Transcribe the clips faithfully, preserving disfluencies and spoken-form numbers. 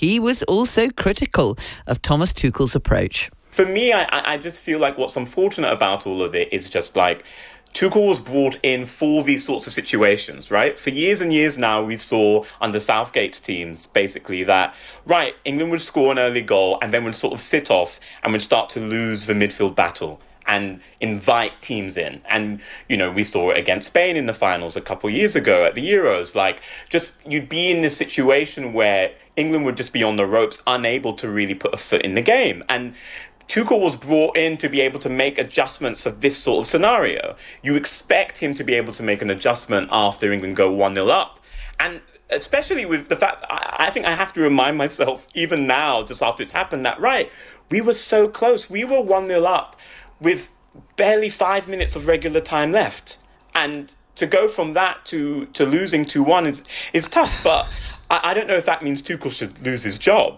he was also critical of Thomas Tuchel's approach. For me, I, I just feel like what's unfortunate about all of it is just like Tuchel was brought in for these sorts of situations, right? For years and years now, we saw under Southgate's teams, basically, that, right, England would score an early goal and then would sort of sit off and would start to lose the midfield battle and invite teams in. And, you know, we saw it against Spain in the finals a couple of years ago at the Euros. Like, just, you'd be in this situation where England would just be on the ropes, unable to really put a foot in the game. And Tuchel was brought in to be able to make adjustments for this sort of scenario. You expect him to be able to make an adjustment after England go one nil up. And especially with the fact, I, I think I have to remind myself, even now, just after it's happened, that, right, we were so close. We were one nil up with barely five minutes of regular time left. And to go from that to, to losing two one is, is tough. But I, I don't know if that means Tuchel should lose his job.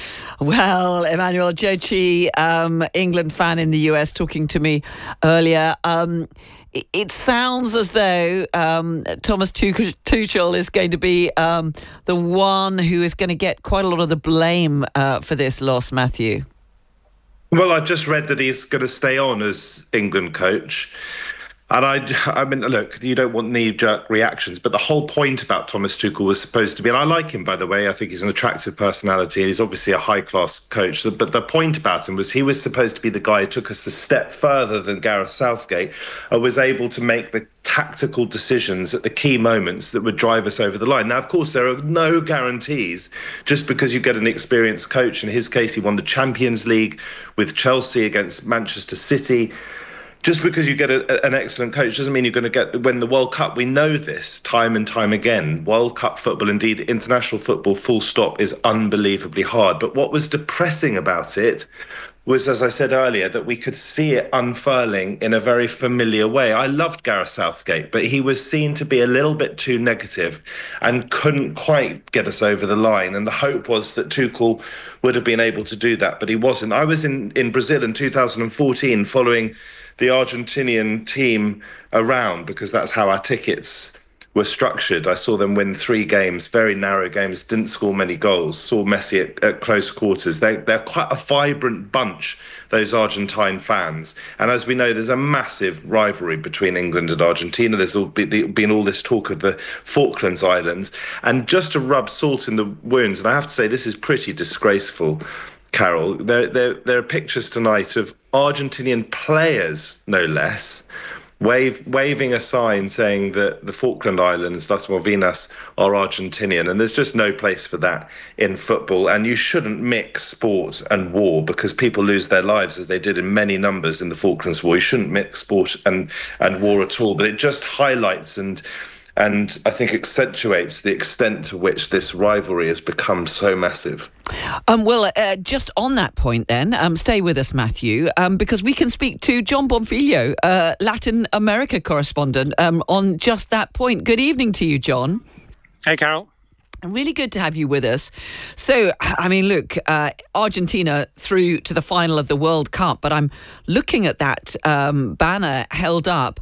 Well, Emmanuel Jochi, um, England fan in the U S, talking to me earlier. Um, it, it sounds as though um, Thomas Tuchel, Tuchel is going to be um, the one who is going to get quite a lot of the blame uh, for this loss, Matthew. Well, I just read that he's going to stay on as England coach. And I, I mean, look, you don't want knee-jerk reactions, but the whole point about Thomas Tuchel was supposed to be, and I like him, by the way, I think he's an attractive personality, and he's obviously a high-class coach, but the point about him was he was supposed to be the guy who took us a step further than Gareth Southgate and was able to make the tactical decisions at the key moments that would drive us over the line. Now, of course, there are no guarantees just because you get an experienced coach. In his case, he won the Champions League with Chelsea against Manchester City. Just because you get a, an excellent coach doesn't mean you're going to get win the World Cup. We know this time and time again. World Cup football, indeed international football, full stop, is unbelievably hard. But what was depressing about it was, as I said earlier, that we could see it unfurling in a very familiar way. I loved Gareth Southgate, but he was seen to be a little bit too negative and couldn't quite get us over the line. And the hope was that Tuchel would have been able to do that, but he wasn't. I was in, in Brazil in two thousand fourteen following the Argentinian team around because that's how our tickets were structured. I saw them win three games, very narrow games, didn't score many goals, saw Messi at, at close quarters. They, they're quite a vibrant bunch, those Argentine fans. And as we know, there's a massive rivalry between England and Argentina. There's all, been all this talk of the Falklands Islands. And just to rub salt in the wounds, and I have to say this is pretty disgraceful, Carol, there, there, there are pictures tonight of Argentinian players, no less, wave, waving a sign saying that the Falkland Islands, Las Malvinas, are Argentinian. And there's just no place for that in football. And you shouldn't mix sport and war because people lose their lives, as they did in many numbers in the Falklands War. You shouldn't mix sport and, and war at all. But it just highlights and... And I think accentuates the extent to which this rivalry has become so massive. Um, well, uh, just on that point then, um, stay with us, Matthew, um, because we can speak to John Bonfiglio, uh, Latin America correspondent, um, on just that point. Good evening to you, John. Hey, Carol. Really good to have you with us. So, I mean, look, uh, Argentina through to the final of the World Cup, but I'm looking at that um, banner held up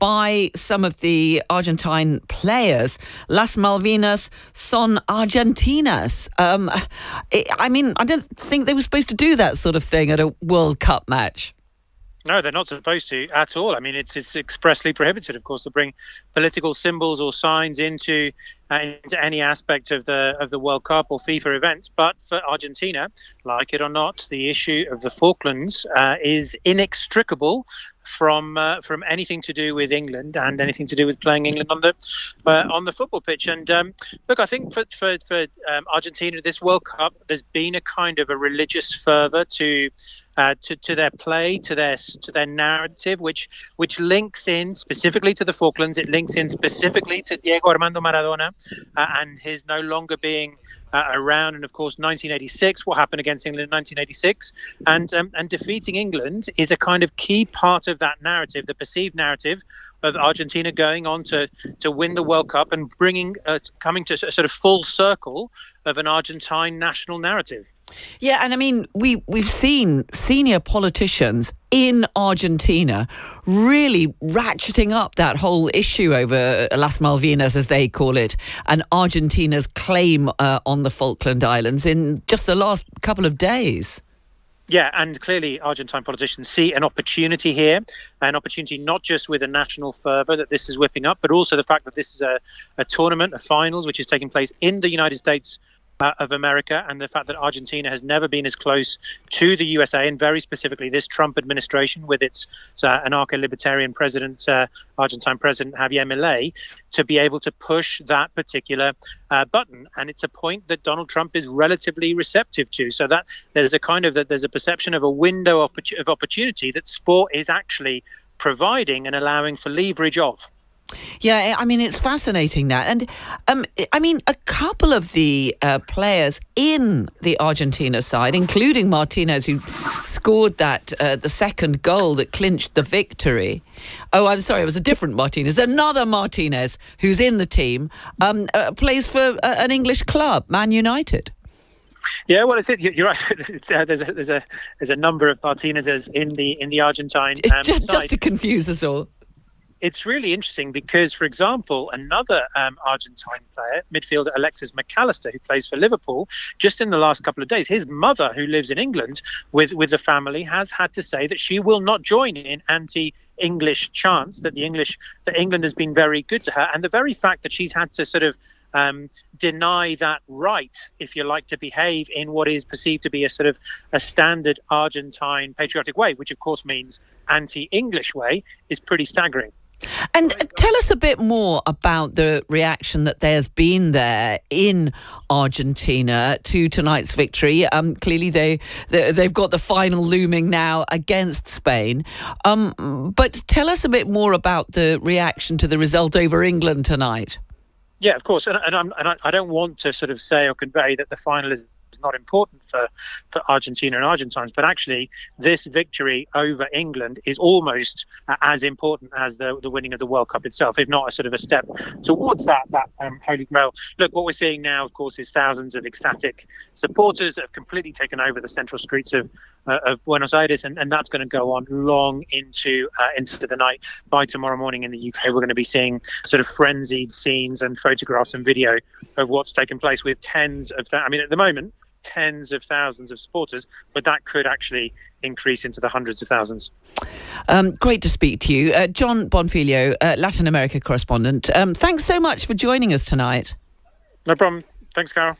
by some of the Argentine players. Las Malvinas son Argentinas. Um, it, I mean, I don't think they were supposed to do that sort of thing at a World Cup match. No, they're not supposed to at all. I mean, it's it's expressly prohibited, of course, to bring political symbols or signs into uh, into any aspect of the of the World Cup or FIFA events. But for Argentina, like it or not, the issue of the Falklands uh, is inextricable from uh, from anything to do with England and anything to do with playing England on the uh, on the football pitch. And um, look, I think for for, for um, Argentina, this World Cup, there's been a kind of a religious fervour to. Uh, to, to their play, to their to their narrative, which which links in specifically to the Falklands. It links in specifically to Diego Armando Maradona uh, and his no longer being uh, around. And of course, nineteen eighty-six, what happened against England in nineteen eighty-six, and um, and defeating England is a kind of key part of that narrative, the perceived narrative of Argentina going on to to win the World Cup and bringing uh, coming to a sort of full circle of an Argentine national narrative. Yeah, and I mean, we, we've seen senior politicians in Argentina really ratcheting up that whole issue over Las Malvinas, as they call it, and Argentina's claim uh, on the Falkland Islands in just the last couple of days. Yeah, and clearly Argentine politicians see an opportunity here, an opportunity not just with a national fervour that this is whipping up, but also the fact that this is a, a tournament, a finals, which is taking place in the United States Uh, of America, and the fact that Argentina has never been as close to the U S A, and very specifically this Trump administration with its uh, anarcho-libertarian president, uh, Argentine President Javier Milei, to be able to push that particular uh, button. And it's a point that Donald Trump is relatively receptive to. So that there's a kind of that there's a perception of a window of opportunity that sport is actually providing and allowing for leverage of. Yeah, I mean, it's fascinating that. And, um, I mean, a couple of the uh, players in the Argentina side, including Martinez, who scored that, uh, the second goal that clinched the victory. Oh, I'm sorry, it was a different Martinez. Another Martinez, who's in the team, um, uh, plays for uh, an English club, Man United. Yeah, well, it's it. You're right. It's, uh, there's a there's a there's a number of Martinezes in the in the Argentine um, just, side. just to confuse us all. It's really interesting because, for example, another um, Argentine player, midfielder Alexis McAllister, who plays for Liverpool, just in the last couple of days, his mother, who lives in England with, with the family, has had to say that she will not join in anti-English chants, that the English, that England has been very good to her. And the very fact that she's had to sort of um, deny that right, if you like, to behave in what is perceived to be a sort of a standard Argentine patriotic way, which of course means anti-English way, is pretty staggering. And tell us a bit more about the reaction that there's been there in Argentina to tonight's victory. Um, clearly, they, they they've got the final looming now against Spain. Um, but tell us a bit more about the reaction to the result over England tonight. Yeah, of course, and, and, I'm, and I don't want to sort of say or convey that the final is is not important for, for Argentina and Argentines, but actually this victory over England is almost uh, as important as the, the winning of the World Cup itself, if not a sort of a step towards that that um, holy grail. Look, what we're seeing now, of course, is thousands of ecstatic supporters that have completely taken over the central streets of uh, of Buenos Aires, and, and that's going to go on long into uh, into the night. By tomorrow morning in the U K, we're going to be seeing sort of frenzied scenes and photographs and video of what's taken place with tens of th- I mean, at the moment, tens of thousands of supporters, but that could actually increase into the hundreds of thousands. Um, great to speak to you. Uh, John Bonfiglio, uh, Latin America correspondent. Um, thanks so much for joining us tonight. No problem. Thanks, Carol.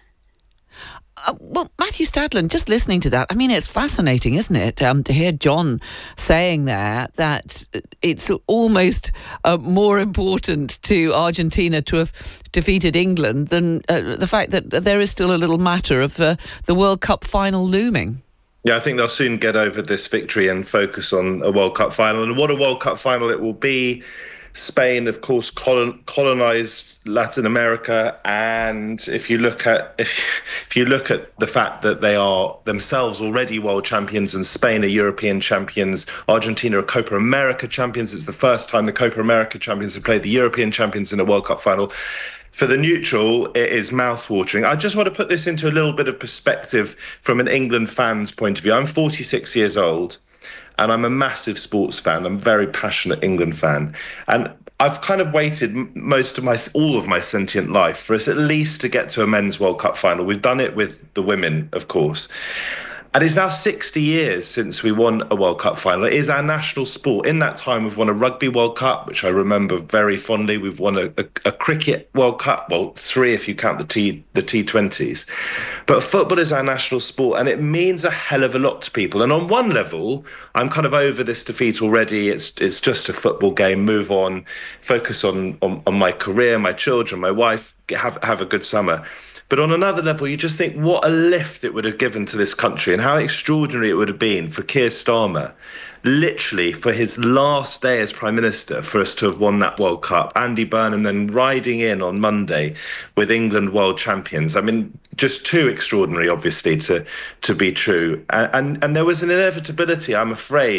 Uh, well, Matthew Stadlen, just listening to that, I mean, it's fascinating, isn't it, um, to hear John saying there that it's almost uh, more important to Argentina to have defeated England than uh, the fact that there is still a little matter of uh, the World Cup final looming. Yeah, I think they'll soon get over this victory and focus on a World Cup final. And what a World Cup final it will be. Spain, of course, colon, colonized Latin America, and if you look at if if you look at the fact that they are themselves already world champions, and Spain are European champions, Argentina are Copa America champions. It's the first time the Copa America champions have played the European champions in a World Cup final. For the neutral, it is mouth-watering. I just want to put this into a little bit of perspective from an England fan's point of view. I'm forty-six years old. And I'm a massive sports fan. I'm a very passionate England fan. And I've kind of waited most of my, all of my sentient life for us at least to get to a men's World Cup final. We've done it with the women, of course. And it's now sixty years since we won a World Cup final. It is our national sport. In that time, we've won a Rugby World Cup, which I remember very fondly. We've won a, a, a Cricket World Cup, well, three if you count the T the T twenties. But football is our national sport, and it means a hell of a lot to people. And on one level, I'm kind of over this defeat already. It's it's just a football game. Move on, focus on on, on my career, my children, my wife. Have have a good summer. But on another level, you just think what a lift it would have given to this country and how extraordinary it would have been for Keir Starmer, literally for his last day as Prime Minister, for us to have won that World Cup. Andy Burnham then riding in on Monday with England world champions. I mean, just too extraordinary, obviously, to to be true. And, and, and there was an inevitability, I'm afraid,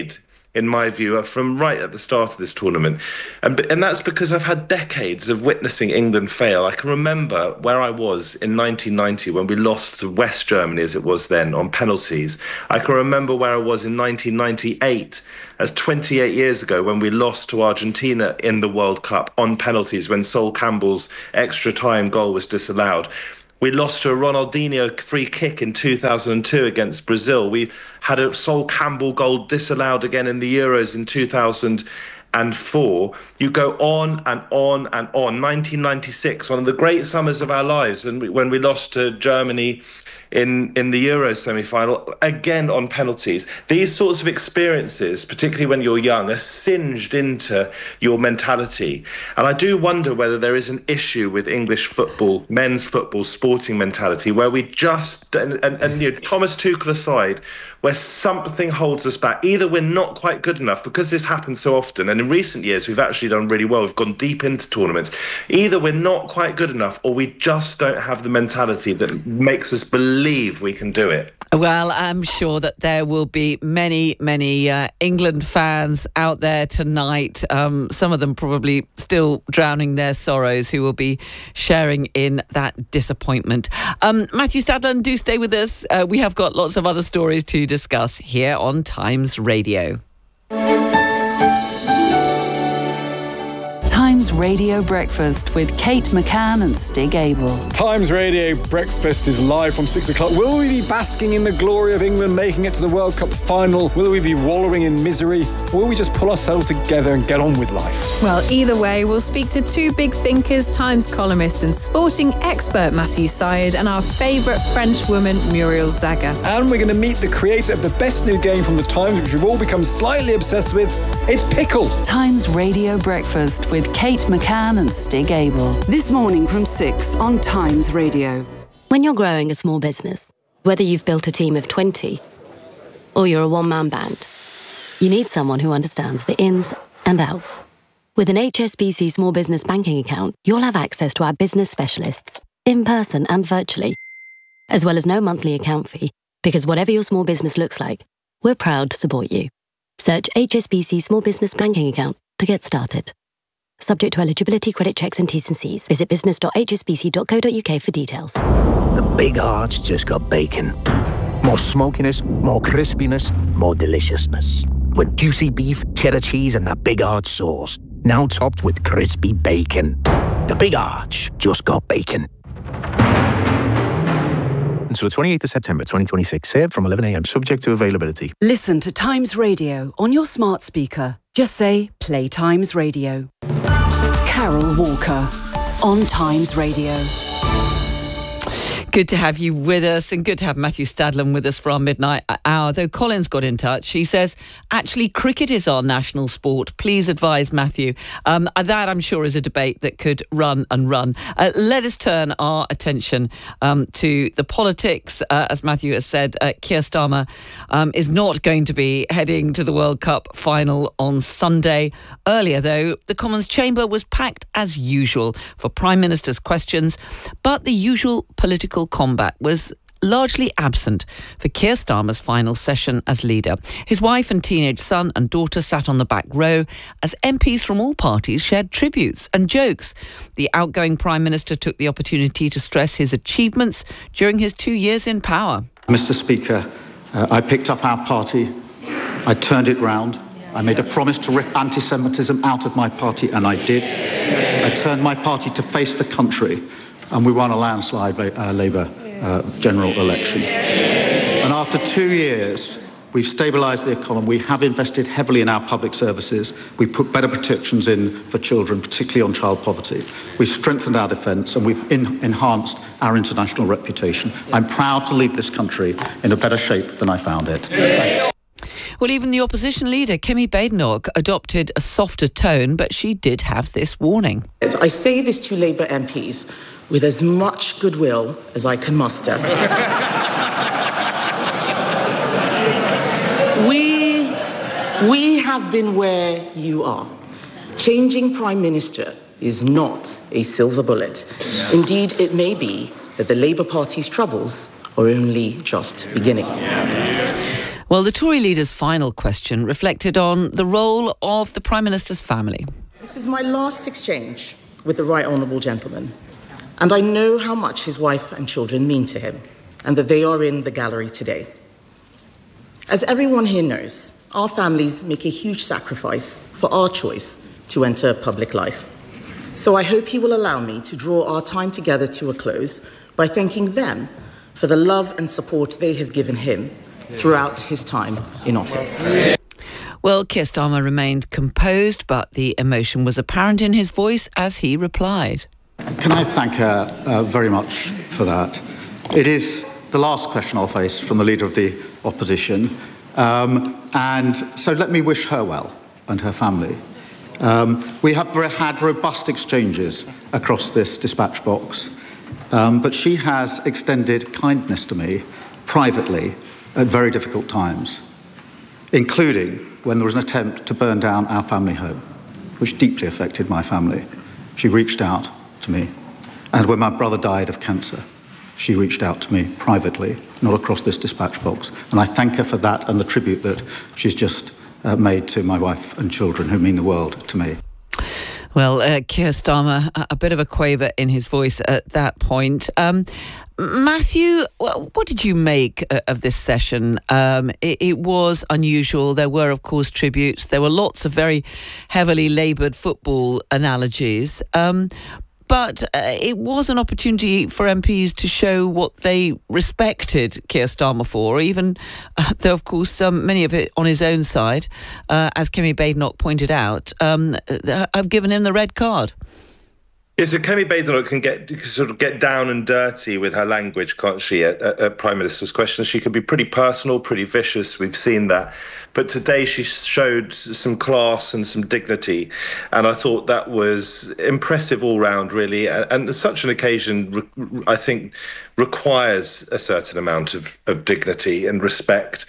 in my view, are from right at the start of this tournament. And, and that's because I've had decades of witnessing England fail. I can remember where I was in nineteen ninety when we lost to West Germany, as it was then, on penalties. I can remember where I was in nineteen ninety-eight, as twenty-eight years ago, when we lost to Argentina in the World Cup on penalties, when Sol Campbell's extra time goal was disallowed. We lost to a Ronaldinho free kick in two thousand two against Brazil. We had a Sol Campbell goal disallowed again in the Euros in two thousand four. You go on and on and on. nineteen ninety-six, one of the great summers of our lives, and we, when we lost to Germany in, in the Euro semi-final, again on penalties. These sorts of experiences, particularly when you're young, are singed into your mentality. And I do wonder whether there is an issue with English football, men's football, sporting mentality, where we just, and, and, and you know, Thomas Tuchel aside, where something holds us back. Either we're not quite good enough, because this happens so often, and in recent years we've actually done really well, we've gone deep into tournaments. Either we're not quite good enough, or we just don't have the mentality that makes us believe we can do it. Well, I'm sure that there will be many, many uh, England fans out there tonight, um, some of them probably still drowning their sorrows, who will be sharing in that disappointment. Um, Matthew Stadlen, do stay with us. Uh, we have got lots of other stories to discuss here on Times Radio. Times Radio Breakfast with Kate McCann and Stig Abel. Times Radio Breakfast is live from six o'clock. Will we be basking in the glory of England making it to the World Cup final? Will we be wallowing in misery? Or will we just pull ourselves together and get on with life? Well, either way, we'll speak to two big thinkers, Times columnist and sporting expert Matthew Syed, and our favourite French woman, Muriel Zaga. And we're going to meet the creator of the best new game from the Times, which we've all become slightly obsessed with. It's Pickle. Times Radio Breakfast with Kate McCann and Stig Abel. This morning from six on Times Radio. When you're growing a small business, whether you've built a team of twenty or you're a one-man band, you need someone who understands the ins and outs. With an H S B C Small Business Banking account, you'll have access to our business specialists, in person and virtually, as well as no monthly account fee, because whatever your small business looks like, we're proud to support you. Search H S B C Small Business Banking account to get started. Subject to eligibility, credit checks and T's and C's. Visit business dot h s b c dot co dot u k for details. The Big Arch just got bacon. More smokiness, more crispiness, more deliciousness. With juicy beef, cheddar cheese and that Big Arch sauce. Now topped with crispy bacon. The Big Arch just got bacon. Until the twenty-eighth of September twenty twenty-six. Served from eleven a m subject to availability. Listen to Times Radio on your smart speaker. Just say, play Times Radio. Carol Walker on Times Radio. Good to have you with us, and good to have Matthew Stadlen with us for our midnight hour. Though Colin's got in touch, he says, actually, cricket is our national sport. Please advise Matthew. Um, that, I'm sure, is a debate that could run and run. Uh, let us turn our attention um, to the politics. Uh, as Matthew has said, uh, Keir Starmer um, is not going to be heading to the World Cup final on Sunday. Earlier, though, the Commons chamber was packed as usual for Prime Minister's questions, but the usual political combat was largely absent for Keir Starmer's final session as leader. His wife and teenage son and daughter sat on the back row as M Ps from all parties shared tributes and jokes. The outgoing Prime Minister took the opportunity to stress his achievements during his two years in power. Mister Speaker, uh, I picked up our party, I turned it round, I made a promise to rip anti-Semitism out of my party, and I did. I turned my party to face the country, and we won a landslide uh, Labour uh, general election. And after two years, we've stabilised the economy. We have invested heavily in our public services. We put better protections in for children, particularly on child poverty. We've strengthened our defence, and we've in- enhanced our international reputation. I'm proud to leave this country in a better shape than I found it. Well, even the opposition leader, Kemi Badenoch, adopted a softer tone, but she did have this warning. I say this to Labour M Ps with as much goodwill as I can muster. we, we have been where you are. Changing Prime Minister is not a silver bullet. Indeed, it may be that the Labour Party's troubles are only just beginning. Well, the Tory leader's final question reflected on the role of the Prime Minister's family. This is my last exchange with the Right Honourable Gentleman, and I know how much his wife and children mean to him, and that they are in the gallery today. As everyone here knows, our families make a huge sacrifice for our choice to enter public life. So I hope he will allow me to draw our time together to a close by thanking them for the love and support they have given him throughout his time in office. Well, Keir Starmer remained composed, but the emotion was apparent in his voice as he replied. Can I thank her uh, very much for that? It is the last question I'll face from the Leader of the Opposition, um, and so let me wish her well and her family. Um, we have had robust exchanges across this dispatch box, um, but she has extended kindness to me privately at very difficult times, including when there was an attempt to burn down our family home, which deeply affected my family. She reached out to me. And when my brother died of cancer, she reached out to me privately, not across this dispatch box. And I thank her for that and the tribute that she's just uh, made to my wife and children, who mean the world to me. Well, uh, Keir Starmer, a, a bit of a quaver in his voice at that point. Um, Matthew, what did you make of this session? Um, it, it was unusual. There were, of course, tributes. There were lots of very heavily laboured football analogies. Um, but uh, it was an opportunity for M Ps to show what they respected Keir Starmer for, even uh, though, of course, um, many of it on his own side, uh, as Kemi Badenoch pointed out, um, have given him the red card. Yeah, so Kemi Badenoch can get sort of get down and dirty with her language, can't she, at, at Prime Minister's questions? She can be pretty personal, pretty vicious. We've seen that. But today she showed some class and some dignity. And I thought that was impressive all round, really. And, and such an occasion, I think, requires a certain amount of, of dignity and respect.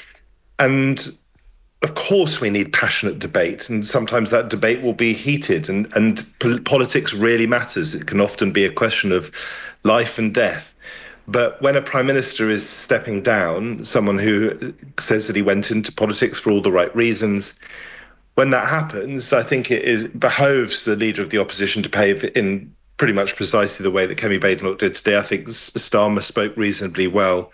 And of course, we need passionate debate, and sometimes that debate will be heated, and, and politics really matters. It can often be a question of life and death. But when a Prime Minister is stepping down, someone who says that he went into politics for all the right reasons, when that happens, I think it is behoves the Leader of the Opposition to behave in pretty much precisely the way that Kemi Badenoch did today. I think Starmer spoke reasonably well.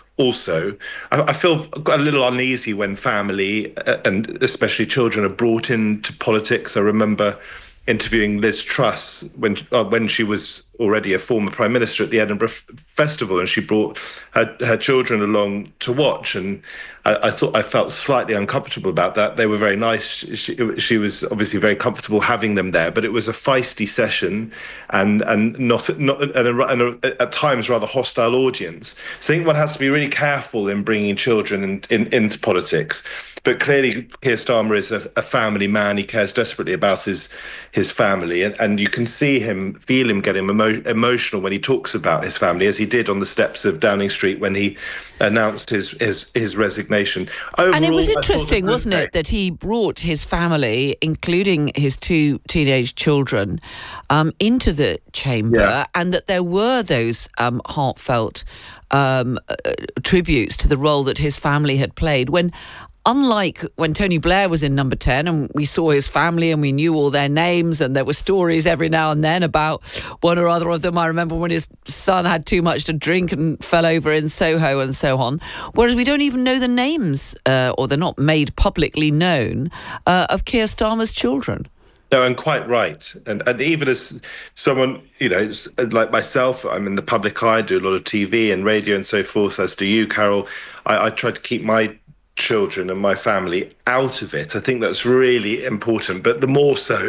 Also, I feel a little uneasy when family, and especially children, are brought into politics. I remember interviewing Liz Truss when uh, when she was already a former Prime Minister at the Edinburgh F- Festival, and she brought her, her children along to watch, and I, I thought I felt slightly uncomfortable about that. They were very nice. She, she was obviously very comfortable having them there, but it was a feisty session, and and not not and, a, and a, at times rather hostile audience. So I think one has to be really careful in bringing children in, in, into politics. But clearly, Keir Starmer is a, a family man. He cares desperately about his his family, and, and you can see him, feel him getting emo- emotional when he talks about his family, as he did on the steps of Downing Street when he announced his his, his resignation. Overall, and it was interesting, wasn't it, that he brought his family, including his two teenage children, um, into the chamber, yeah. and that there were those um, heartfelt um, uh, tributes to the role that his family had played when. Unlike when Tony Blair was in Number ten and we saw his family and we knew all their names and there were stories every now and then about one or other of them. I remember when his son had too much to drink and fell over in Soho and so on. Whereas we don't even know the names, uh, or they're not made publicly known, uh, of Keir Starmer's children. No, and quite right. And and even as someone, you know, like myself, I'm in the public eye, I do a lot of T V and radio and so forth, as do you, Carol. I, I try to keep my children and my family out of it. I think that's really important. But the more so,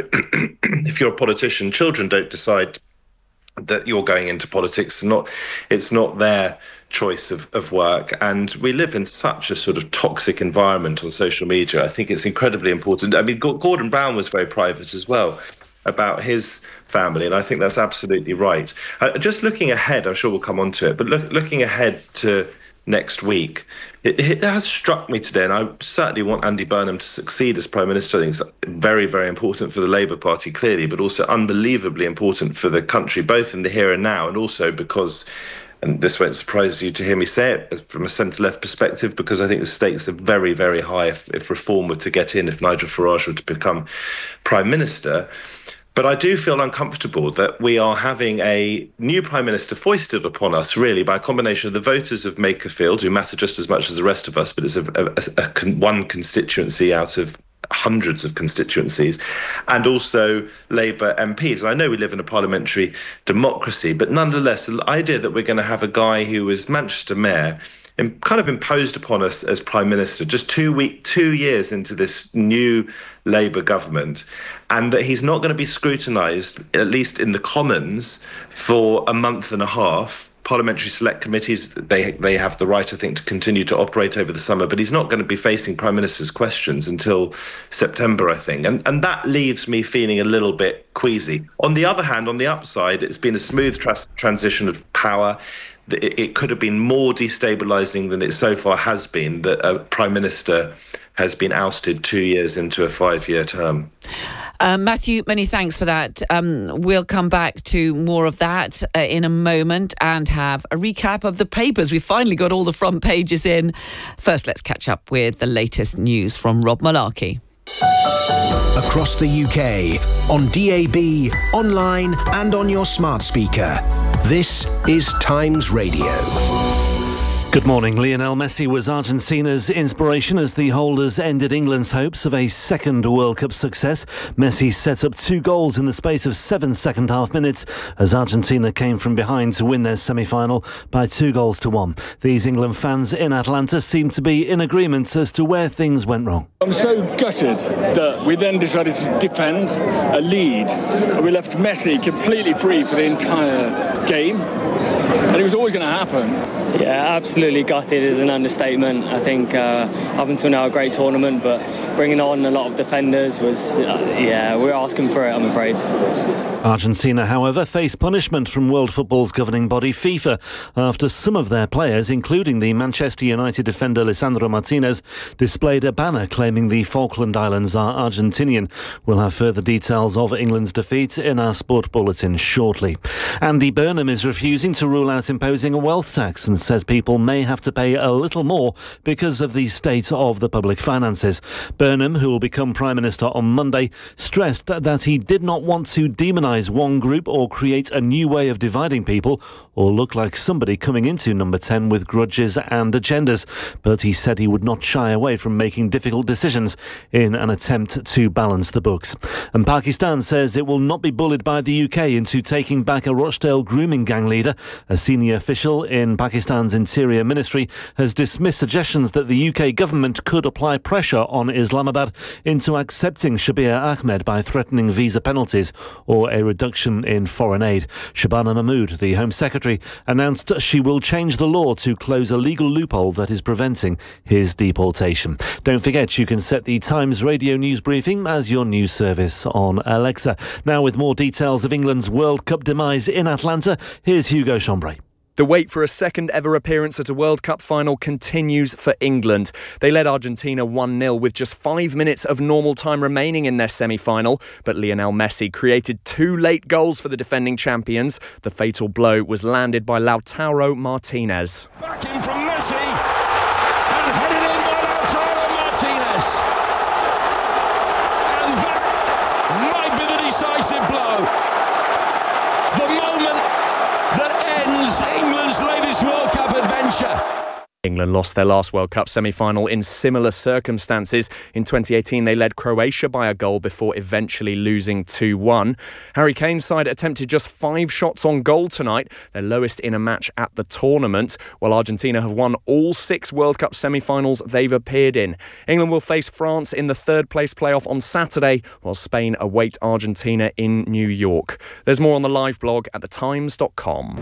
if you're a politician, children don't decide that you're going into politics. It's not, it's not their choice of, of work. And we live in such a sort of toxic environment on social media. I think it's incredibly important. I mean, Gordon Brown was very private as well about his family, and I think that's absolutely right. Uh, just looking ahead, I'm sure we'll come on to it, but look, looking ahead to next week, it, it has struck me today, and I certainly want Andy Burnham to succeed as Prime Minister. I think it's very, very important for the Labour Party, clearly, but also unbelievably important for the country, both in the here and now, and also because and this won't surprise you to hear me say it from a centre-left perspective, because I think the stakes are very, very high if, if reform were to get in, if Nigel Farage were to become Prime Minister. But I do feel uncomfortable that we are having a new Prime Minister foisted upon us, really, by a combination of the voters of Makerfield, who matter just as much as the rest of us, but it's a, a, a, a one constituency out of hundreds of constituencies, and also Labour M Ps. And I know we live in a parliamentary democracy, but nonetheless, the idea that we're going to have a guy who was Manchester Mayor and kind of imposed upon us as Prime Minister just two week, two years into this new Labour government, and that he's not going to be scrutinised, at least in the Commons, for a month and a half. Parliamentary select committees, they they have the right, I think, to continue to operate over the summer, but he's not going to be facing Prime Minister's questions until September, I think. And, and that leaves me feeling a little bit queasy. On the other hand, on the upside, it's been a smooth tra- transition of power. It, it could have been more destabilising than it so far has been, that a Prime Minister has been ousted two years into a five-year term. Uh, Matthew, many thanks for that. Um, we'll come back to more of that uh, in a moment and have a recap of the papers. We've finally got all the front pages in. First, let's catch up with the latest news from Rob Malarkey. Across the U K, on D A B, online and on your smart speaker. This is Times Radio. Good morning. Lionel Messi was Argentina's inspiration as the holders ended England's hopes of a second World Cup success. Messi set up two goals in the space of seven second-half minutes as Argentina came from behind to win their semi-final by two goals to one. These England fans in Atlanta seem to be in agreement as to where things went wrong. I'm so gutted that we then decided to defend a lead. We left Messi completely free for the entire game, and it was always going to happen. Yeah, absolutely gutted is an understatement. I think uh, up until now a great tournament, but bringing on a lot of defenders was, uh, yeah, we're asking for it, I'm afraid. Argentina, however, face punishment from World Football's governing body FIFA after some of their players, including the Manchester United defender Lisandro Martinez, displayed a banner claiming the Falkland Islands are Argentinian. We'll have further details of England's defeat in our sport bulletin shortly. Andy Burnham is refusing to rule out imposing a wealth tax and says people may have to pay a little more because of the state of the public finances. Burnham, who will become Prime Minister on Monday, stressed that he did not want to demonise one group or create a new way of dividing people or look like somebody coming into number ten with grudges and agendas. But he said he would not shy away from making difficult decisions in an attempt to balance the books. And Pakistan says it will not be bullied by the U K into taking back a Rochdale grooming gang leader. A senior official in Pakistan's Interior Ministry has dismissed suggestions that the U K government could apply pressure on Islamabad into accepting Shabir Ahmed by threatening visa penalties or a reduction in foreign aid. Shabana Mahmood, the Home Secretary, announced she will change the law to close a legal loophole that is preventing his deportation. Don't forget you can set the Times Radio News Briefing as your news service on Alexa. Now with more details of England's World Cup demise in Atlanta, here's Hugo Chambray. The wait for a second ever appearance at a World Cup final continues for England. They led Argentina one nil with just five minutes of normal time remaining in their semi-final, but Lionel Messi created two late goals for the defending champions. The fatal blow was landed by Lautaro Martinez. Back in from Messi and headed in by Lautaro Martinez. And that might be the decisive blow. The moment that ends England's latest World Cup adventure. England lost their last World Cup semi-final in similar circumstances. In twenty eighteen, they led Croatia by a goal before eventually losing two one. Harry Kane's side attempted just five shots on goal tonight, their lowest in a match at the tournament, while Argentina have won all six World Cup semi-finals they've appeared in. England will face France in the third-place playoff on Saturday, while Spain await Argentina in New York. There's more on the live blog at the times dot com.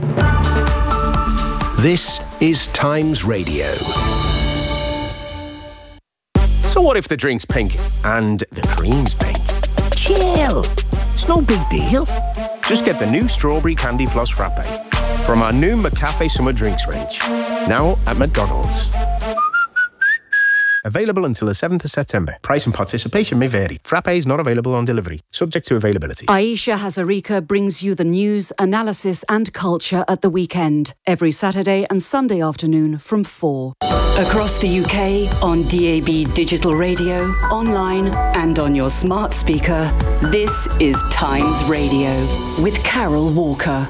This is Times Radio. So what if the drink's pink and the cream's pink? Chill. It's no big deal. Just get the new Strawberry Candy Floss Frappe from our new McCafe Summer Drinks range. Now at McDonald's. Available until the seventh of September. Price and participation may vary. Frappés not available on delivery. Subject to availability. Aisha Hazarika brings you the news, analysis and culture at the weekend. Every Saturday and Sunday afternoon from four. Across the U K, on D A B digital radio, online and on your smart speaker, this is Times Radio with Carol Walker.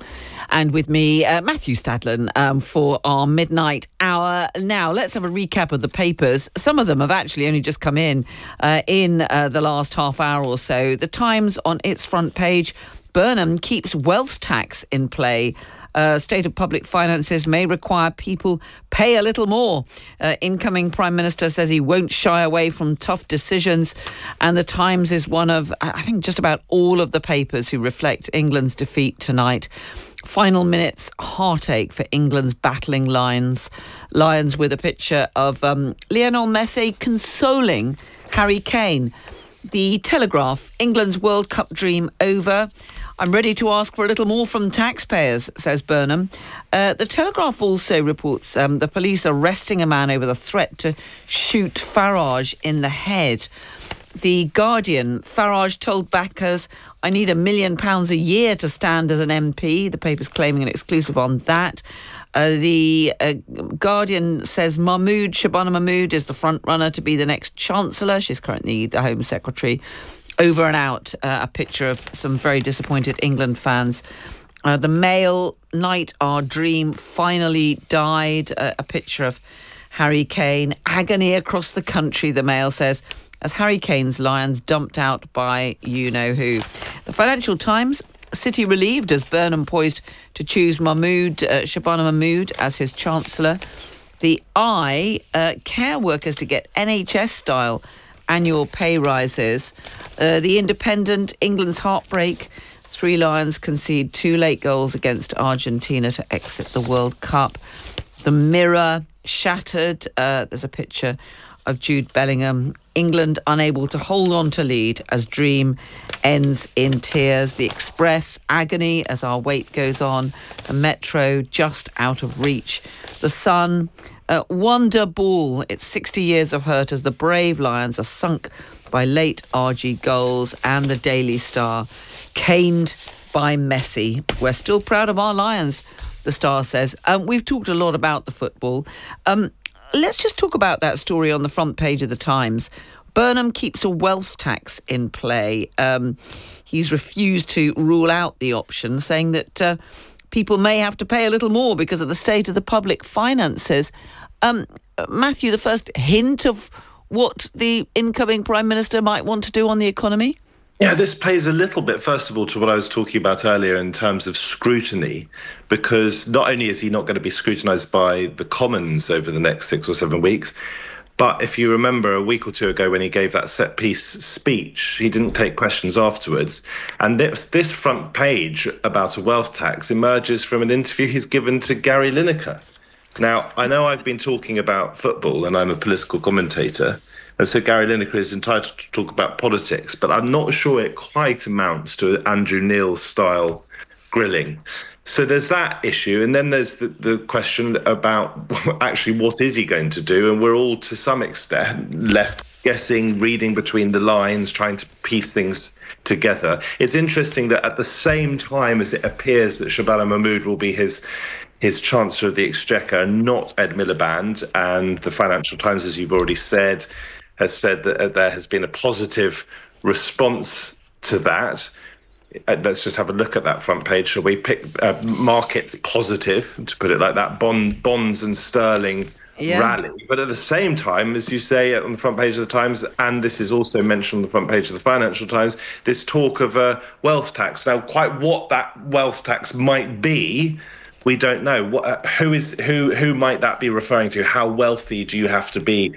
And with me, uh, Matthew Stadlen, um, for our midnight hour. Now, let's have a recap of the papers. Some of them have actually only just come in uh, in uh, the last half hour or so. The Times on its front page, Burnham keeps wealth tax in play. Uh, state of public finances may require people pay a little more. Uh, incoming Prime Minister says he won't shy away from tough decisions. And the Times is one of, I think, just about all of the papers who reflect England's defeat tonight. Final minutes heartache for England's battling Lions. Lions with a picture of um, Lionel Messi consoling Harry Kane. The Telegraph, England's World Cup dream over. I'm ready to ask for a little more from taxpayers, says Burnham. Uh, the Telegraph also reports um, the police arresting a man over the threat to shoot Farage in the head. The Guardian, Farage told backers, I need a million pounds a year to stand as an M P. The paper's claiming an exclusive on that. Uh, the uh, Guardian says Mahmood, Shabana Mahmood, is the front runner to be the next Chancellor. She's currently the Home Secretary. Over and out, uh, a picture of some very disappointed England fans. Uh, the Mail, Night Our Dream finally died. Uh, a picture of Harry Kane. Agony across the country, the Mail says, as Harry Kane's Lions dumped out by you-know-who. The Financial Times, City relieved as Burnham poised to choose Mahmood, uh, Shabana Mahmood as his Chancellor. The Eye, uh, care workers to get N H S-style annual pay rises. Uh, the Independent, England's heartbreak. Three Lions concede two late goals against Argentina to exit the World Cup. The Mirror, shattered. Uh, there's a picture of Jude Bellingham. England unable to hold on to lead as dream ends in tears. The Express, agony as our wait goes on. The Metro, just out of reach. The Sun, uh, Wonder Ball. It's sixty years of hurt as the brave Lions are sunk by late R G goals. And the Daily Star, caned by Messi. We're still proud of our Lions, the Star says. Um, we've talked a lot about the football. Um, let's just talk about that story on the front page of the Times. Burnham keeps a wealth tax in play. Um, he's refused to rule out the option, saying that uh, people may have to pay a little more because of the state of the public finances. Um, Matthew, the first hint of what the incoming Prime Minister might want to do on the economy? Yeah, this plays a little bit, first of all, to what I was talking about earlier in terms of scrutiny, because not only is he not going to be scrutinised by the Commons over the next six or seven weeks, but if you remember a week or two ago when he gave that set-piece speech, he didn't take questions afterwards. And this, this front page about a wealth tax emerges from an interview he's given to Gary Lineker. Now, I know I've been talking about football and I'm a political commentator, and so Gary Lineker is entitled to talk about politics, but I'm not sure it quite amounts to Andrew Neil-style grilling. So there's that issue, and then there's the, the question about actually what is he going to do, and we're all to some extent left guessing, reading between the lines, trying to piece things together. It's interesting that at the same time as it appears that Shabana Mahmood will be his his Chancellor of the Exchequer, not Ed Miliband, and the Financial Times, as you've already said, has said that there has been a positive response to that. Let's just have a look at that front page, shall we? Pick uh, markets positive, to put it like that. Bond, bonds and sterling yeah. rally. But at the same time, as you say on the front page of the Times, and this is also mentioned on the front page of the Financial Times, this talk of a wealth tax. Now, quite what that wealth tax might be, we don't know. What, uh, who is who? Who might that be referring to? How wealthy do you have to be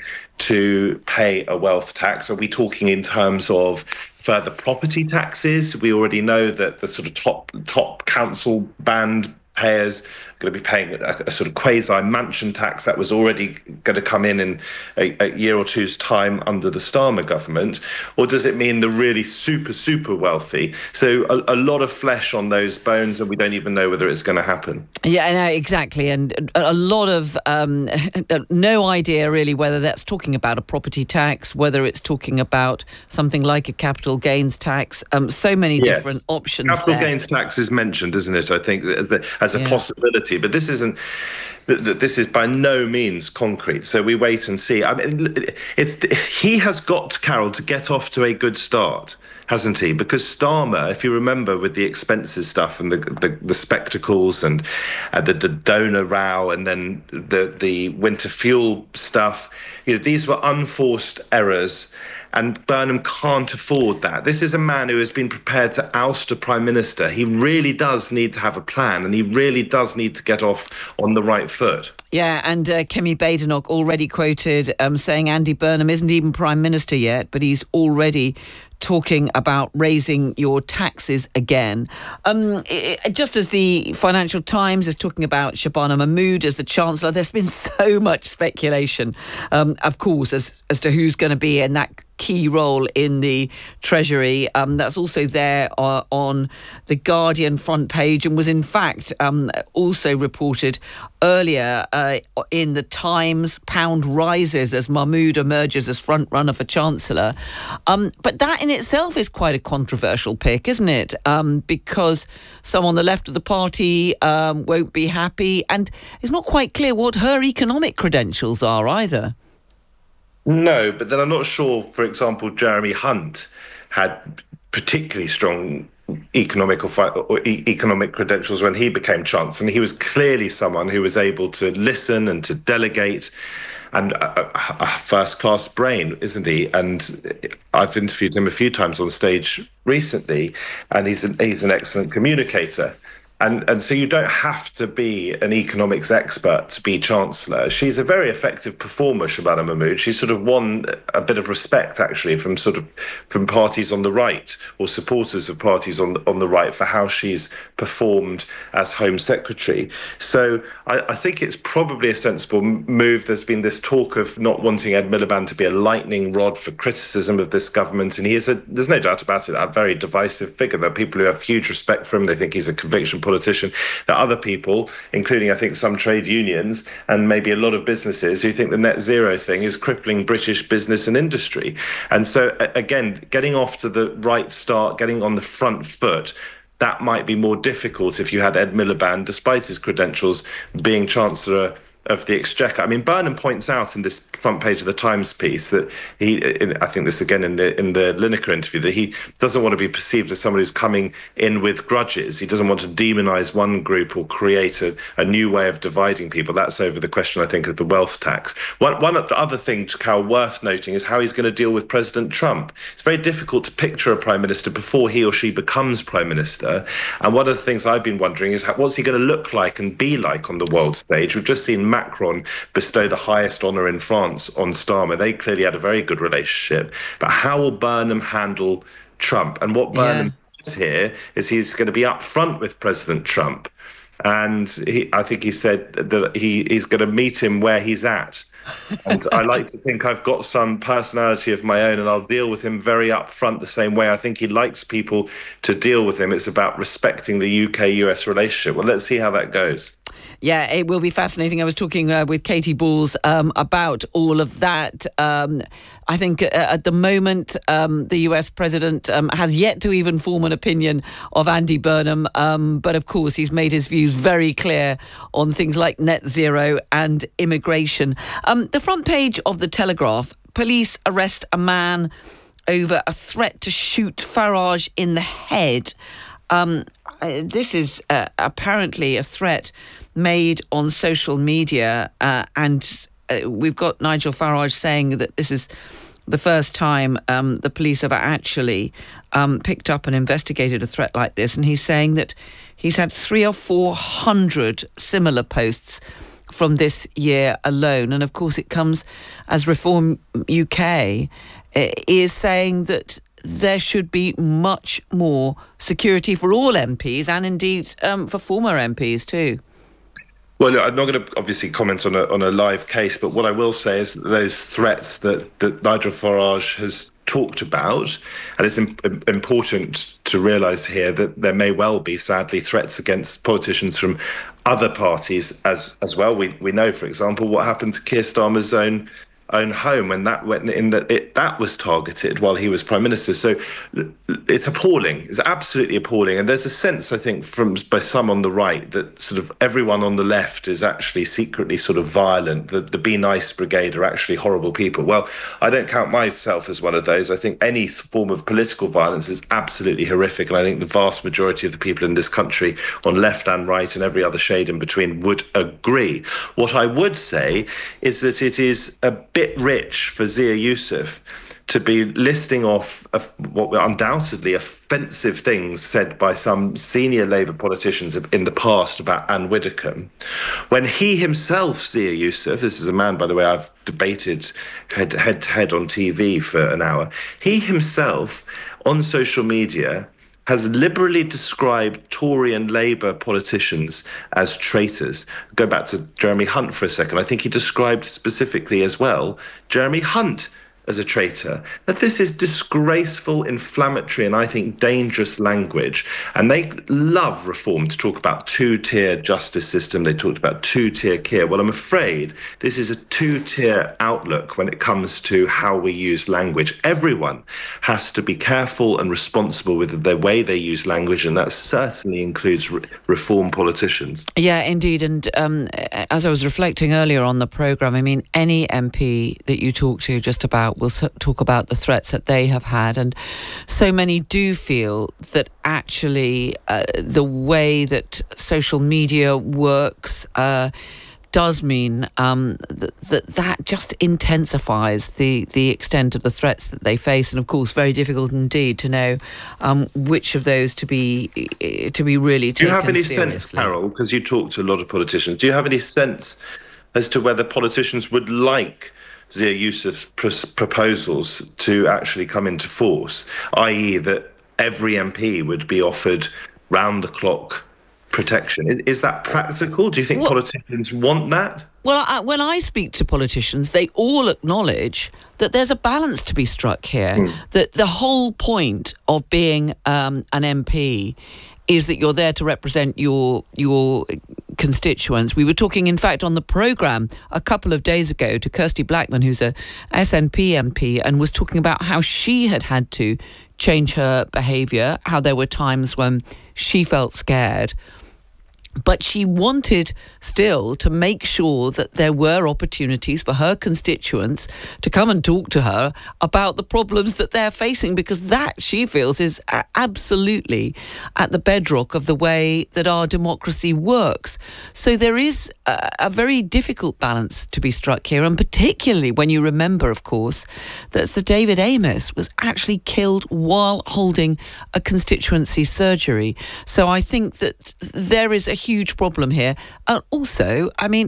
to pay a wealth tax? Are we talking in terms of further property taxes? We already know that the sort of top top council band payers going to be paying a, a sort of quasi-mansion tax that was already going to come in in a, a year or two's time under the Starmer government? Or does it mean the really super, super wealthy? So a, a lot of flesh on those bones, and we don't even know whether it's going to happen. Yeah, no, exactly. And a lot of um, no idea really whether that's talking about a property tax, whether it's talking about something like a capital gains tax. Um, so many Yes. different options Capital there. gains tax is mentioned, isn't it? I think as, the, as a Yeah. possibility, but this isn't. This is by no means concrete. So we wait and see. I mean, it's he has got, Carol, to get off to a good start, hasn't he? Because Starmer, if you remember, with the expenses stuff and the the, the spectacles and uh, the the donor row, and then the the winter fuel stuff, you know, these were unforced errors. And Burnham can't afford that. This is a man who has been prepared to oust a prime minister. He really does need to have a plan, and he really does need to get off on the right foot. Yeah, and uh, Kemi Badenoch already quoted um, saying Andy Burnham isn't even prime minister yet, but he's already talking about raising your taxes again. Um, it, just as the Financial Times is talking about Shabana Mahmood as the Chancellor, there's been so much speculation, um, of course, as, as to who's going to be in that key role in the Treasury. Um, that's also there uh, on the Guardian front page, and was in fact um, also reported earlier uh, in the Times. Pound rises as Mahmood emerges as front runner for Chancellor. Um, but that in itself is quite a controversial pick, isn't it? Um, because some on the left of the party um, won't be happy, and it's not quite clear what her economic credentials are either. No, but then I'm not sure, for example, Jeremy Hunt had particularly strong economic or, fi- or e- economic credentials when he became Chancellor. And he was clearly someone who was able to listen and to delegate, and a, a, a first-class brain, isn't he? And I've interviewed him a few times on stage recently, and he's an, he's an excellent communicator. And and so you don't have to be an economics expert to be Chancellor. She's a very effective performer, Shabana Mahmood. She's sort of won a bit of respect, actually, from sort of from parties on the right, or supporters of parties on, on the right, for how she's performed as Home Secretary. So I, I think it's probably a sensible move. There's been this talk of not wanting Ed Miliband to be a lightning rod for criticism of this government. And he is, a, there's no doubt about it, a very divisive figure. There are people who have huge respect for him. They think he's a conviction politician. There are other people, including I think some trade unions and maybe a lot of businesses, who think the net zero thing is crippling British business and industry. And so again, getting off to the right start, getting on the front foot, that might be more difficult if you had Ed Miliband, despite his credentials, being Chancellor of the Exchequer. I mean, Burnham points out in this front page of the Times piece that he, in, I think this again in the in the Lineker interview, that he doesn't want to be perceived as someone who's coming in with grudges. He doesn't want to demonise one group or create a, a new way of dividing people. That's over the question, I think, of the wealth tax. One, one of the other thing, Carl, worth noting is how he's going to deal with President Trump. It's very difficult to picture a Prime Minister before he or she becomes Prime Minister. And one of the things I've been wondering is how, what's he going to look like and be like on the world stage? We've just seen Macron bestow the highest honour in France on Starmer. They clearly had a very good relationship. But how will Burnham handle Trump? And what Burnham yeah. says here is he's going to be up front with President Trump. And he, I think he said that he, he's going to meet him where he's at. And I like to think I've got some personality of my own, and I'll deal with him very upfront the same way I think he likes people to deal with him. It's about respecting the U K U S relationship. Well, let's see how that goes. Yeah, it will be fascinating. I was talking uh, with Katie Balls um, about all of that. Um, I think uh, at the moment, um, the U S president um, has yet to even form an opinion of Andy Burnham. Um, but of course, he's made his views very clear on things like net zero and immigration. Um, the front page of The Telegraph, police arrest a man over a threat to shoot Farage in the head. Um, uh, this is uh, apparently a threat made on social media, uh, and uh, we've got Nigel Farage saying that this is the first time um, the police have actually um, picked up and investigated a threat like this, and he's saying that he's had three or four hundred similar posts from this year alone. And of course it comes as Reform U K is saying that there should be much more security for all M Ps, and indeed um, for former M Ps too. Well, look, I'm not going to obviously comment on a on a live case, but what I will say is that those threats that, that Nigel Farage has talked about, and it's im- important to realise here that there may well be, sadly, threats against politicians from other parties as as well. We we know, for example, what happened to Keir Starmer's own own home when that went in, that it that was targeted while he was Prime Minister. So it's appalling. It's absolutely appalling. And there's a sense, I think, from by some on the right that sort of everyone on the left is actually secretly sort of violent. The, the Be Nice Brigade are actually horrible people. Well, I don't count myself as one of those. I think any form of political violence is absolutely horrific. And I think the vast majority of the people in this country, on left and right and every other shade in between, would agree. What I would say is that it is a bit rich for Zia Yusuf to be listing off of what were undoubtedly offensive things said by some senior Labour politicians in the past about Anne Widdecombe, when he himself, Zia Yusuf, this is a man, by the way, I've debated head to head, to head on T V for an hour, he himself on social media has liberally described Tory and Labour politicians as traitors. Go back to Jeremy Hunt for a second. I think he described specifically as well Jeremy Hunt as a traitor. That this is disgraceful, inflammatory, and I think dangerous language. And they love reform to talk about two-tier justice system. They talked about two-tier care. Well, I'm afraid this is a two-tier outlook when it comes to how we use language. Everyone has to be careful and responsible with the way they use language, and that certainly includes re- reform politicians. Yeah, indeed. And um, as I was reflecting earlier on the programme, I mean, any M P that you talk to just about will talk about the threats that they have had, and so many do feel that actually uh, the way that social media works uh, does mean um, that, that that just intensifies the the extent of the threats that they face, and of course very difficult indeed to know um, which of those to be to be really taken seriously. Do you have any sense, Carol, because you talk to a lot of politicians, do you have any sense as to whether politicians would like Zia Yusuf's pr- proposals to actually come into force, that is that every M P would be offered round-the-clock protection? Is, is that practical? Do you think well, politicians want that? Well, I, when I speak to politicians, they all acknowledge that there's a balance to be struck here, mm. that the whole point of being um, an M P is that you're there to represent your your constituents. We were talking, in fact, on the programme a couple of days ago to Kirsty Blackman, who's a S N P M P, and was talking about how she had had to change her behaviour, how there were times when she felt scared. But she wanted still to make sure that there were opportunities for her constituents to come and talk to her about the problems that they're facing, because that, she feels, is absolutely at the bedrock of the way that our democracy works. So there is a, a very difficult balance to be struck here, and particularly when you remember, of course, that Sir David Amess was actually killed while holding a constituency surgery. So I think that there is a huge problem here. And also, I mean,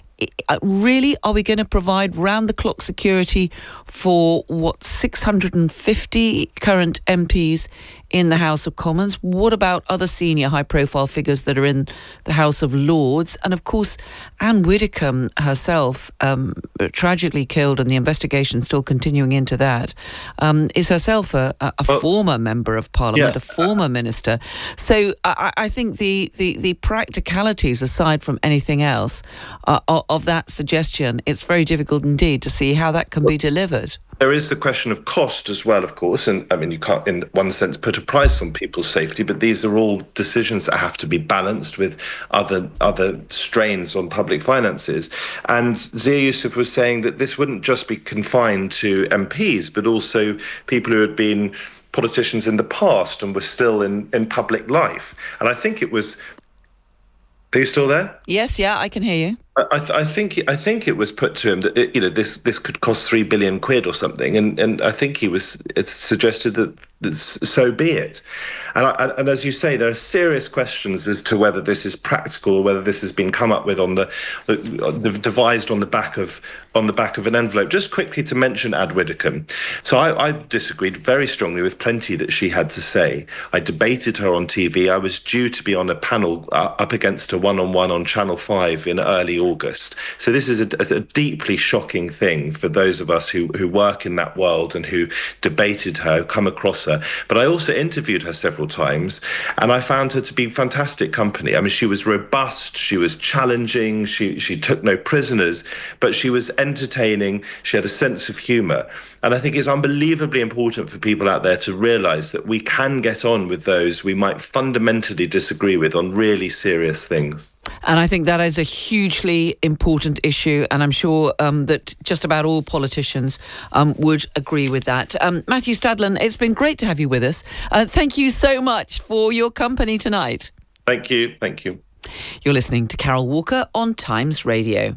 really, are we going to provide round-the-clock security for, what, six hundred fifty current M Ps in the House of Commons? What about other senior high-profile figures that are in the House of Lords? And, of course, Anne Widdecombe herself, um, tragically killed, and the investigation still continuing into that, um, is herself a, a, a well, former member of Parliament, yeah. a former minister. So I, I think the, the, the practicalities, aside from anything else, uh, of that suggestion, it's very difficult indeed to see how that can be delivered. There is the question of cost as well, of course, and I mean, you can't, in one sense, put a price on people's safety, but these are all decisions that have to be balanced with other other strains on public finances. And Zia Yusuf was saying that this wouldn't just be confined to M Ps, but also people who had been politicians in the past and were still in, in public life. And I think it was... Are you still there? Yes, yeah, I can hear you. I, th- I think I think it was put to him that it, you know this this could cost three billion quid or something, and and I think he was it suggested that, that so be it. And, I, and as you say, there are serious questions as to whether this is practical or whether this has been come up with on the, the devised on the back of on the back of an envelope. Just quickly to mention Ad Widdicombe. So I, I disagreed very strongly with plenty that she had to say. I debated her on T V. I was due to be on a panel uh, up against a one-on-one on Channel five in early August. So this is a, a deeply shocking thing for those of us who, who work in that world and who debated her, come across her. But I also interviewed her several times, and I found her to be fantastic company. I mean, she was robust, she was challenging, she she took no prisoners, but she was entertaining, she had a sense of humour. And I think it's unbelievably important for people out there to realise that we can get on with those we might fundamentally disagree with on really serious things. And I think that is a hugely important issue, and I'm sure um, that just about all politicians um, would agree with that. Um, Matthew Stadlen, it's been great to have you with us. Uh, thank you so much for your company tonight. Thank you, thank you. You're listening to Carol Walker on Times Radio.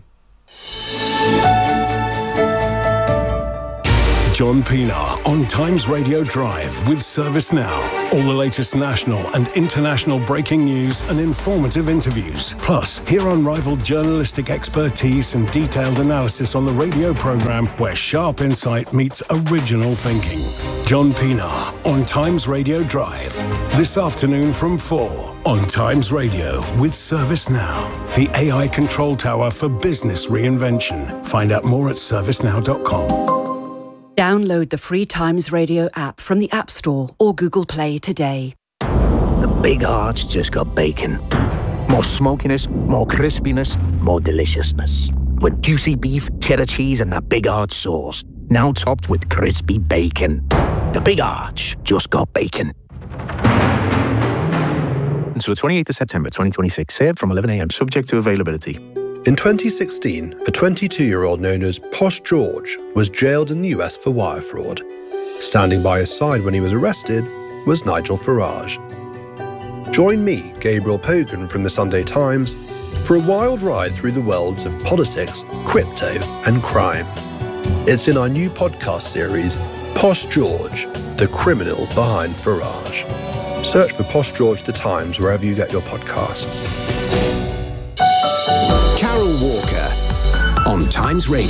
John Pienaar on Times Radio Drive with ServiceNow. All the latest national and international breaking news and informative interviews. Plus, hear unrivaled journalistic expertise and detailed analysis on the radio programme where sharp insight meets original thinking. John Pienaar on Times Radio Drive. This afternoon from four on Times Radio with ServiceNow. The A I control tower for business reinvention. Find out more at servicenow dot com. Download the free Times Radio app from the App Store or Google Play today. The Big Arch just got bacon. More smokiness, more crispiness, more deliciousness. With juicy beef, cheddar cheese and that Big Arch sauce. Now topped with crispy bacon. The Big Arch just got bacon. Until the twenty-eighth of September twenty twenty-six, served from eleven a m, subject to availability. In twenty sixteen, a twenty-two-year-old known as Posh George was jailed in the U S for wire fraud. Standing by his side when he was arrested was Nigel Farage. Join me, Gabriel Pogan from the Sunday Times, for a wild ride through the worlds of politics, crypto and crime. It's in our new podcast series, Posh George, the criminal behind Farage. Search for Posh George The Times wherever you get your podcasts. Carol Walker on Times Radio.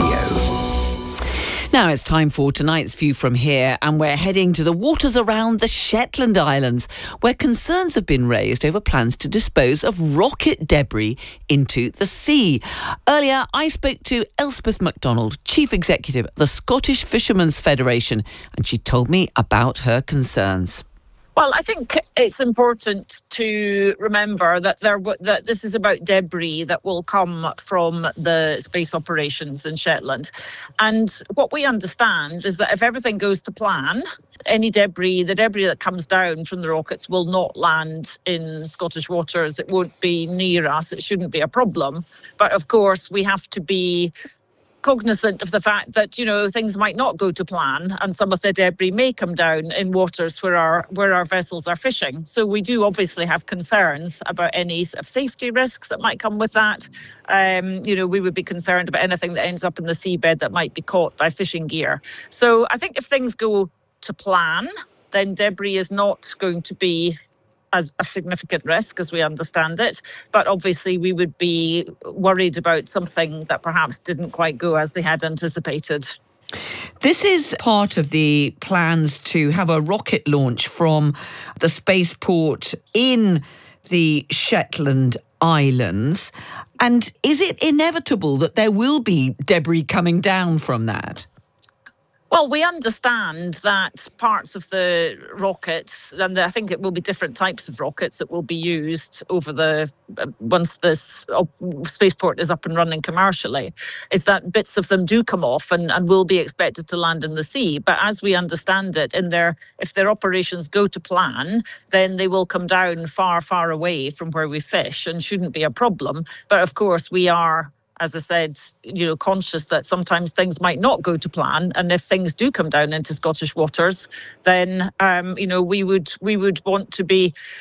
Now it's time for tonight's View from Here, and we're heading to the waters around the Shetland Islands, where concerns have been raised over plans to dispose of rocket debris into the sea. Earlier, I spoke to Elspeth MacDonald, Chief Executive of the Scottish Fishermen's Federation, and she told me about her concerns. Well, I think it's important to remember that there that this is about debris that will come from the space operations in Shetland. And what we understand is that if everything goes to plan, any debris, the debris that comes down from the rockets will not land in Scottish waters. It won't be near us. It shouldn't be a problem. But of course, we have to be cognizant of the fact that, you know, things might not go to plan and some of the debris may come down in waters where our where our vessels are fishing. So we do obviously have concerns about any sort of safety risks that might come with that. Um, you know, we would be concerned about anything that ends up in the seabed that might be caught by fishing gear. So I think if things go to plan, then debris is not going to be as a significant risk as we understand it. But obviously we would be worried about something that perhaps didn't quite go as they had anticipated. This is part of the plans to have a rocket launch from the spaceport in the Shetland Islands. And is it inevitable that there will be debris coming down from that? Well, we understand that parts of the rockets, and I think it will be different types of rockets that will be used over the, uh, once this uh, spaceport is up and running commercially, is that bits of them do come off and, and will be expected to land in the sea. But as we understand it, in their, if their operations go to plan, then they will come down far, far away from where we fish and shouldn't be a problem. But of course, we are, as I said, you know, conscious that sometimes things might not go to plan, and if things do come down into Scottish waters, then um, you know, we would we would want to be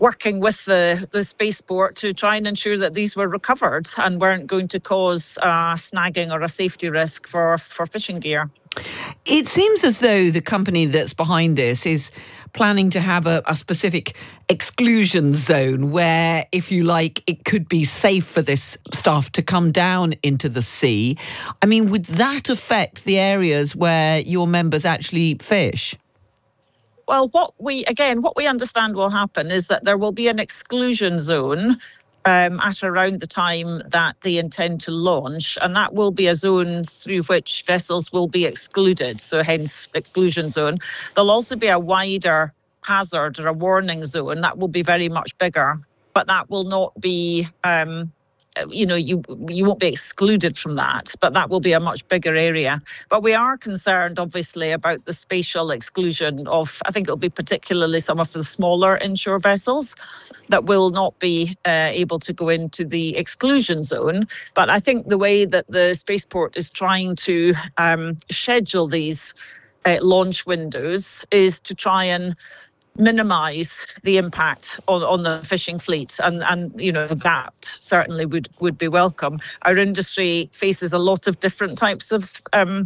working with the, the spaceport to try and ensure that these were recovered and weren't going to cause uh, snagging or a safety risk for, for fishing gear. It seems as though the company that's behind this is planning to have a, a specific exclusion zone where, if you like, it could be safe for this stuff to come down into the sea. I mean, would that affect the areas where your members actually fish? Well, what we, again, what we understand will happen is that there will be an exclusion zone um, at around the time that they intend to launch, and that will be a zone through which vessels will be excluded, so hence exclusion zone. There'll also be a wider hazard or a warning zone that will be very much bigger, but that will not be... Um, you know, you you won't be excluded from that, but that will be a much bigger area. But we are concerned, obviously, about the spatial exclusion of, I think it'll be particularly some of the smaller inshore vessels that will not be uh, able to go into the exclusion zone. But I think the way that the spaceport is trying to um, schedule these uh, launch windows is to try and minimise the impact on, on the fishing fleet, and, and you know that certainly would, would be welcome. Our industry faces a lot of different types of um,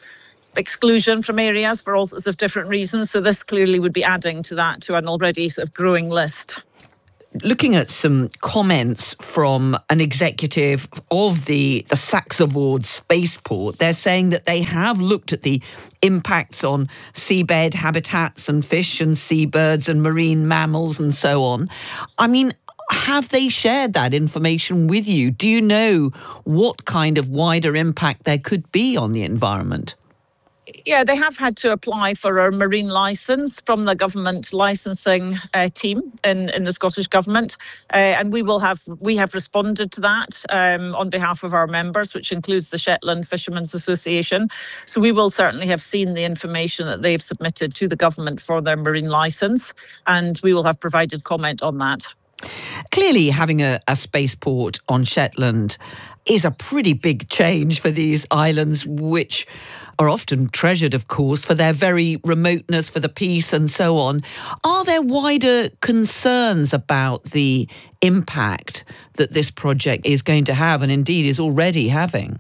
exclusion from areas for all sorts of different reasons, so this clearly would be adding to that, to an already sort of growing list. Looking at some comments from an executive of the, the Saxavord spaceport, they're saying that they have looked at the impacts on seabed habitats and fish and seabirds and marine mammals and so on. I mean, have they shared that information with you? Do you know what kind of wider impact there could be on the environment? Yeah, they have had to apply for a marine licence from the government licensing uh, team in, in the Scottish Government, uh, and we will have we have responded to that um, on behalf of our members, which includes the Shetland Fishermen's Association. So we will certainly have seen the information that they've submitted to the government for their marine licence, and we will have provided comment on that. Clearly, having a, a spaceport on Shetland is a pretty big change for these islands, which are often treasured, of course, for their very remoteness, for the peace and so on. Are there wider concerns about the impact that this project is going to have, and indeed is already having?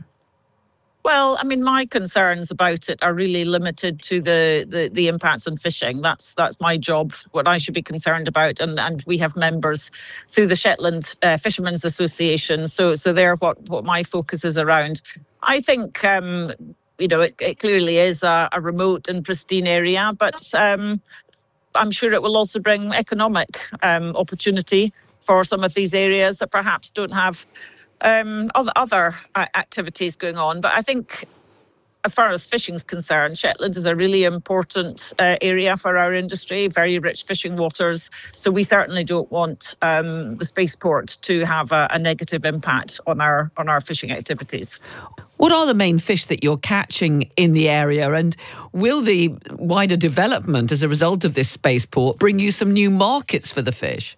Well, I mean, my concerns about it are really limited to the, the, the impacts on fishing. That's that's my job, what I should be concerned about. And, and we have members through the Shetland uh, Fishermen's Association. So so they're what, what my focus is around. I think, um, you know, it, it clearly is a, a remote and pristine area, but um, I'm sure it will also bring economic um, opportunity for some of these areas that perhaps don't have Um, other, other uh, activities going on. But I think as far as fishing is concerned, Shetland is a really important uh, area for our industry, very rich fishing waters. So we certainly don't want um, the spaceport to have a, a negative impact on our on our fishing activities. What are the main fish that you're catching in the area, and will the wider development as a result of this spaceport bring you some new markets for the fish?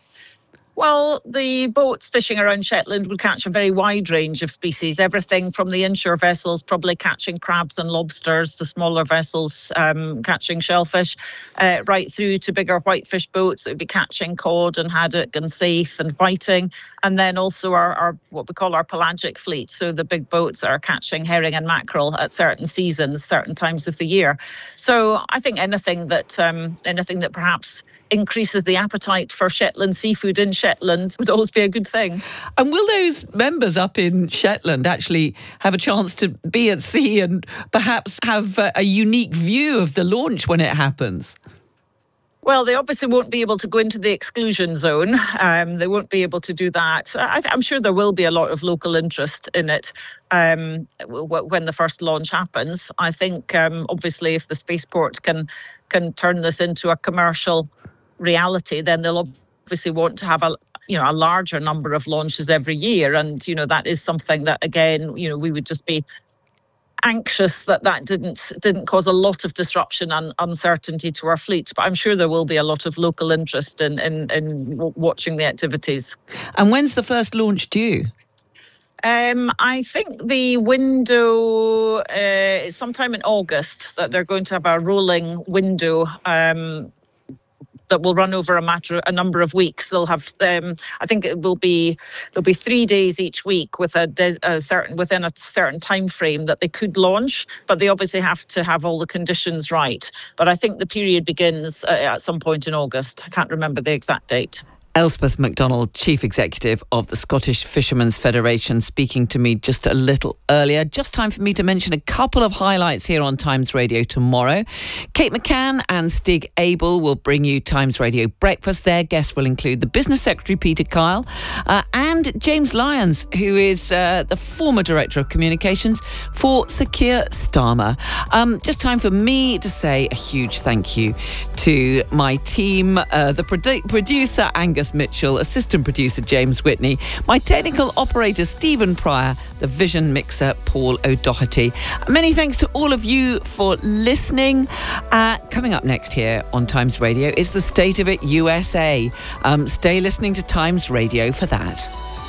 Well, the boats fishing around Shetland will catch a very wide range of species, everything from the inshore vessels probably catching crabs and lobsters, the smaller vessels um, catching shellfish, uh, right through to bigger whitefish boats that would be catching cod and haddock and saithe and whiting, and then also our, our what we call our pelagic fleet, so the big boats that are catching herring and mackerel at certain seasons, certain times of the year. So I think anything that um, anything that perhaps increases the appetite for Shetland seafood in Shetland would always be a good thing. And will those members up in Shetland actually have a chance to be at sea and perhaps have a, a unique view of the launch when it happens? Well, they obviously won't be able to go into the exclusion zone. Um, they won't be able to do that. I th- I'm sure there will be a lot of local interest in it um, w- when the first launch happens. I think, um, obviously, if the spaceport can can turn this into a commercial reality, then they'll obviously want to have a you know a larger number of launches every year, and you know that is something that, again, you know we would just be anxious that that didn't didn't cause a lot of disruption and uncertainty to our fleet. But I'm sure there will be a lot of local interest in in, in watching the activities. And when's the first launch due? Um, I think the window uh, is sometime in August that they're going to have a rolling window. Um, that will run over a matter a number of weeks. They'll have, um, I think it will be there'll be three days each week with a, a certain within a certain time frame that they could launch, but they obviously have to have all the conditions right. But I think the period begins uh, at some point in August. I can't remember the exact date. Elspeth MacDonald, Chief Executive of the Scottish Fishermen's Federation, speaking to me just a little earlier. Just time for me to mention a couple of highlights here on Times Radio tomorrow. Kate McCann and Stig Abel will bring you Times Radio Breakfast. Their guests will include the Business Secretary, Peter Kyle, uh, and James Lyons, who is uh, the former Director of Communications for Sir Keir Starmer. Um, just time for me to say a huge thank you to my team, uh, the produ- producer, Angus Mitchell, assistant producer James Whitney, my technical operator Stephen Pryor, the vision mixer Paul O'Doherty. Many thanks to all of you for listening. Uh, coming up next here on Times Radio is the State of It U S A. Um, stay listening to Times Radio for that.